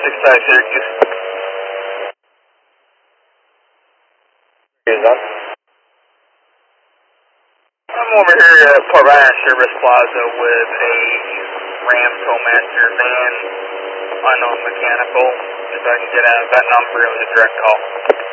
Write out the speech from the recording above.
65 Syracuse. Here's up. I'm over here at Port Ryan Service Plaza with a Ram Towmaster van, unknown mechanical. If I can get out of that number, it was a direct call.